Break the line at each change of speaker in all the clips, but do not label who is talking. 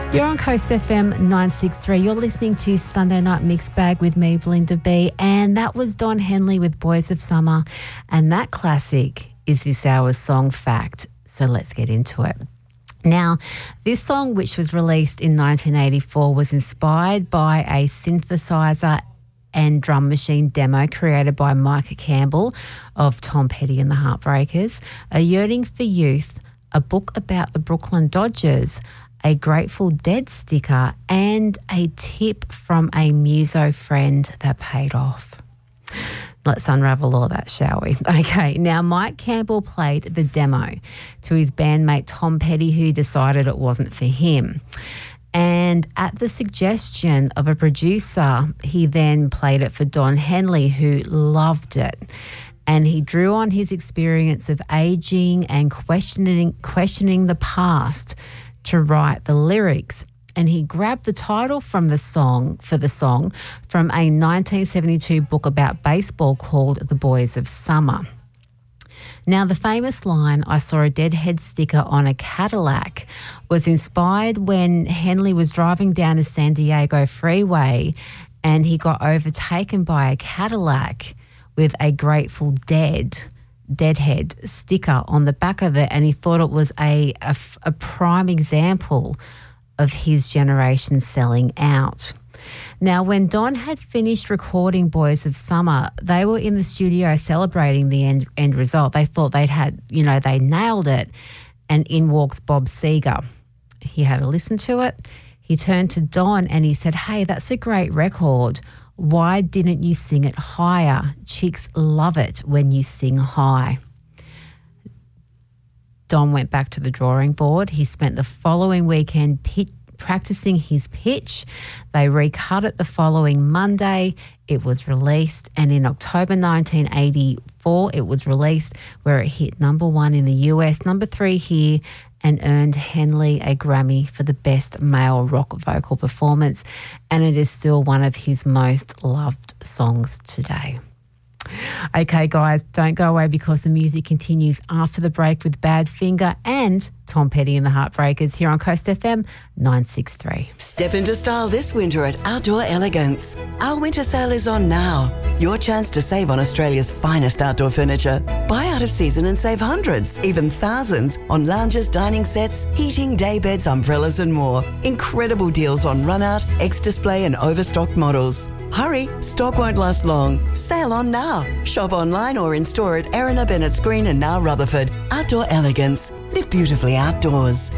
You're on Coast FM 963. You're listening to Sunday Night Mixed Bag with me, Belinda B. And that was Don Henley with Boys of Summer. And that classic is this hour's song Fact. So let's get into it. Now, this song, which was released in 1984, was inspired by a synthesizer and drum machine demo created by Mike Campbell of Tom Petty and the Heartbreakers, A Yearning for Youth, a book about the Brooklyn Dodgers, a Grateful Dead sticker, and a tip from a muso friend that paid off. Let's unravel all that, shall we? Okay, now Mike Campbell played the demo to his bandmate Tom Petty, who decided it wasn't for him. And at the suggestion of a producer, he then played it for Don Henley, who loved it. And he drew on his experience of aging and questioning the past to write the lyrics. And he grabbed the title from the song from a 1972 book about baseball called The Boys of Summer. Now, the famous line, "I saw a deadhead sticker on a Cadillac," was inspired when Henley was driving down a San Diego freeway and he got overtaken by a Cadillac with a Grateful Deadhead sticker on the back of it, and he thought it was a prime example of his generation selling out. Now, when Don had finished recording Boys of Summer, they were in the studio celebrating the end result. They thought they nailed it, and in walks Bob Seger. He had a listen to it. He turned to Don and he said, "Hey, that's a great record. Why didn't you sing it higher? Chicks love it when you sing high." Don went back to the drawing board. He spent the following weekend practicing his pitch. They recut it the following Monday. It was released, and in October 1984, it was released, where it hit number 1 in the US, number 3 here, and earned Henley a Grammy for the Best Male Rock Vocal Performance, and it is still one of his most loved songs today. Okay, guys, don't go away because the music continues after the break with Badfinger and Tom Petty and the Heartbreakers here on Coast FM 963.
Step into style this winter at Outdoor Elegance. Our winter sale is on now. Your chance to save on Australia's finest outdoor furniture. Buy out of season and save hundreds, even thousands, on lounges, dining sets, heating, day beds, umbrellas and more. Incredible deals on run-out, ex-display and overstocked models. Hurry, stock won't last long. Sale on now. Shop online or in store at Erina, Bennett's Green and now Rutherford. Outdoor Elegance. Live beautifully outdoors.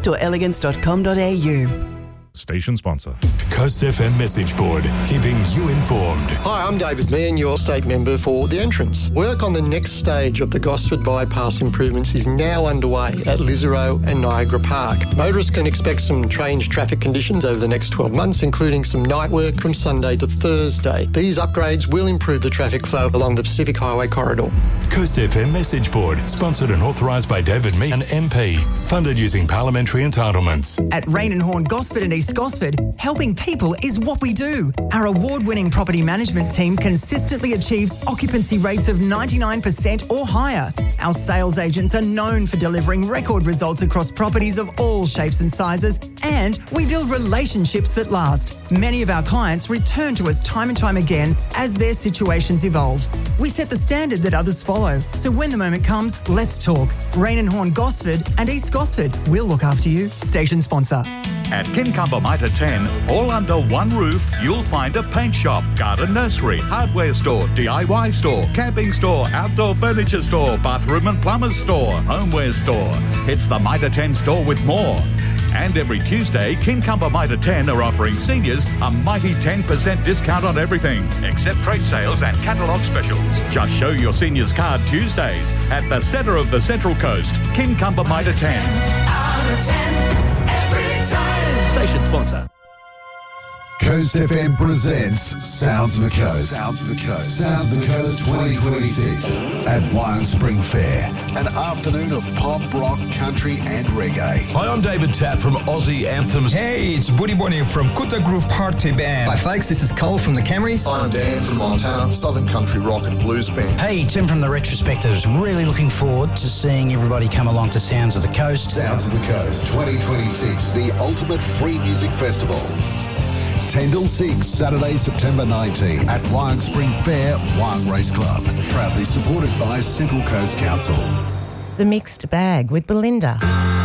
outdoorelegance.com.au.
Station sponsor.
Coast FM message board, keeping you informed.
Hi, I'm David Meehan, your state member for The Entrance. Work on the next stage of the Gosford Bypass improvements is now underway at Lisarow and Niagara Park. Motorists can expect some strange traffic conditions over the next 12 months, including some night work from Sunday to Thursday. These upgrades will improve the traffic flow along the Pacific Highway corridor.
Coast FM message board, sponsored and authorised by David Meehan MP, funded using parliamentary entitlements.
At Rain and Horn Gosford and East Gosford, helping people is what we do. Our award-winning property management team consistently achieves occupancy rates of 99% or higher. Our sales agents are known for delivering record results across properties of all shapes and sizes, and we build relationships that last. Many of our clients return to us time and time again as their situations evolve. We set the standard that others follow, so when the moment comes, let's talk. Rain and Horn Gosford and East Gosford, we'll look after you. Station sponsor.
At Kincumber Mitre 10, all under one roof, you'll find a paint shop, garden nursery, hardware store, DIY store, camping store, outdoor furniture store, bathroom and plumber's store, homeware store. It's the Mitre 10 store with more. And every Tuesday, Kincumber Mitre 10 are offering seniors a mighty 10% discount on everything, except trade sales and catalogue specials. Just show your seniors card Tuesdays at the centre of the Central Coast, Kincumber Mitre 10.
Station sponsor. Coast FM presents Sounds of the Coast. Sounds of the Coast. Sounds of the Coast 2026 at Wyong Spring Fair. An afternoon of pop, rock, country and reggae.
Hi, I'm David Tatt from Aussie Anthems.
Hey, it's Buddy Bonnie from Kuta Groove Party Band.
Hi folks, this is Cole from the Camrys.
I'm Dan from Montana, Southern Country Rock and Blues Band.
Hey, Tim from the Retrospectives. Really looking forward to seeing everybody come along to Sounds of the Coast.
Sounds of the Coast 2026, the ultimate free music festival. 10 till 6, Saturday, September 19 at Wyong Spring Fair, Wyong Race Club. Proudly supported by Central Coast Council.
The Mixed Bag with Belinda.